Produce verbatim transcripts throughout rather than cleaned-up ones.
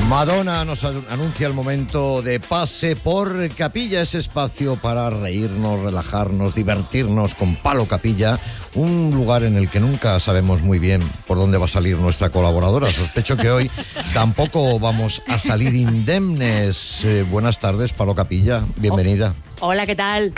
Madonna nos anuncia el momento de Pase por Capilla, ese espacio para reírnos, relajarnos, divertirnos con Palo Capilla, un lugar en el que nunca sabemos muy bien por dónde va a salir nuestra colaboradora. Sospecho que hoy tampoco vamos a salir indemnes. Eh, buenas tardes, Palo Capilla, bienvenida. Oh, hola, ¿qué tal?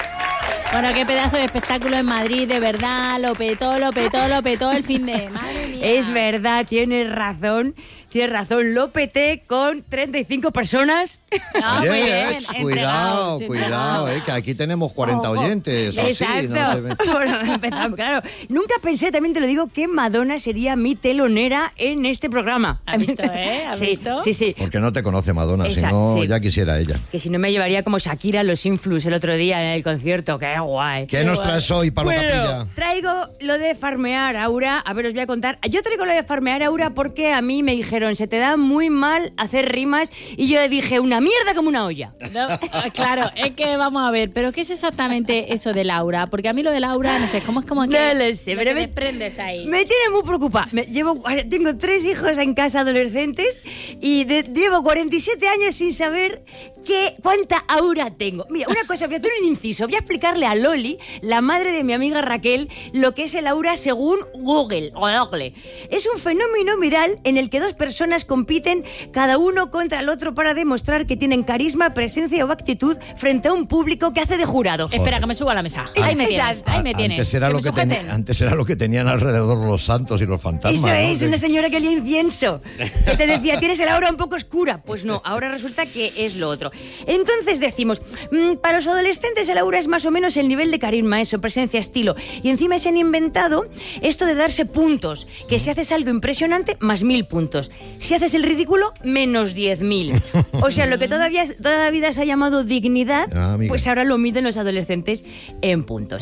Bueno, qué pedazo de espectáculo en Madrid, de verdad, lo petó, lo petó, lo petó el fin de... Madre mía. Es verdad, tienes razón, tienes razón, lo peté con treinta y cinco personas. No, Oye, muy bien, ex, cuidado, entregados, cuidado, eh, que aquí tenemos cuarenta Oh, oh. oyentes. O Exacto. así, no te... Bueno, empezamos, claro. Nunca pensé, también te lo digo, que Madonna sería mi telonera en este programa. ¿Has visto, eh? ¿Has sí, visto? Sí, sí. Porque no te conoce Madonna, si Exacto, no sí. ya quisiera ella. Que si no me llevaría como Shakira a los Influx el otro día en el concierto. ¡Qué guay! ¿Qué nos traes hoy, Palo Bueno, Capilla? traigo lo de farmear, Aura. A ver, os voy a contar. Yo traigo lo de farmear, Aura, porque a mí me dijeron, se te da muy mal hacer rimas, y yo dije, una mierda como una olla. No, claro, es que vamos a ver, pero ¿qué es exactamente eso de Laura? Porque a mí lo de Laura, no sé, ¿cómo es como que No lo sé, lo pero que me- desprendes ahí? Me tiene muy preocupada. Me llevo, tengo tres hijos en casa adolescentes y de- llevo cuarenta y siete años sin saber qué, cuánta aura tengo. Mira, una cosa, voy a hacer un inciso. Voy a explicarle a Loli, la madre de mi amiga Raquel, lo que es el aura según Google. Google. Es un fenómeno viral en el que dos personas compiten cada uno contra el otro para demostrar que tienen carisma, presencia o actitud frente a un público que hace de jurado. Espera, que me suba a la mesa. Ahí me tienes, ahí me tienes. Antes era, Que lo me que teni- sujeten. antes era lo que tenían alrededor los santos y los fantasmas. Eso ¿no? es, Que- una señora que olía incienso. Que te decía, tienes el aura un poco oscura. Pues no, ahora resulta que es lo otro. Entonces decimos, mmm, para los adolescentes el aura es más o menos el nivel de carisma, eso, presencia, estilo. Y encima se han inventado esto de darse puntos. Que si haces algo impresionante, más mil puntos. Si haces el ridículo, menos diez mil. O sea, lo que todavía, toda la vida se ha llamado dignidad, Ah, amiga. pues ahora lo miden los adolescentes en puntos.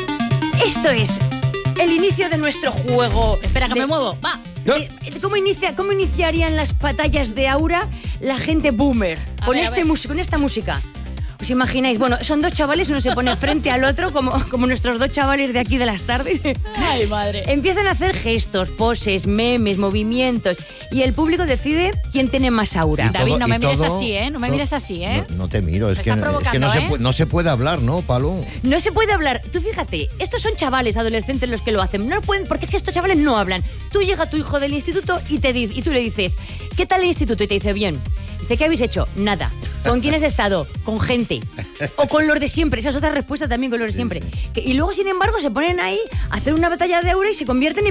Esto es el inicio de nuestro juego. Espera, que de- me muevo. Va. Sí, ¿Cómo, inicia, ¿Cómo iniciarían las batallas de aura la gente boomer? A Con, ver, a este ver. mus- con esta música. ¿Os imagináis? Bueno, son dos chavales, uno se pone frente al otro, como, como nuestros dos chavales de aquí de las tardes. Ay, madre. Empiezan a hacer gestos, poses, memes, movimientos, y el público decide quién tiene más aura. Y David, todo- no me y mires todo- así, ¿eh? No me todo- mires así, ¿eh? No, no te miro, es Me que, estás es que no, provocando, se ¿eh? puede, no se puede hablar, ¿no, Palo? No se puede hablar. Tú fíjate, estos son chavales adolescentes los que lo hacen. No pueden, porque es que estos chavales no hablan. Tú llega tu hijo del instituto y te dice, y tú le dices, ¿qué tal el instituto? Y te dice, bien. Dice, ¿qué habéis hecho? Nada. ¿Con quién has estado? Con gente. O con los de siempre. Esa es otra respuesta también, con los de Sí, siempre. sí. Que- y luego, sin embargo, se ponen ahí a hacer una batalla de aura y se convierten en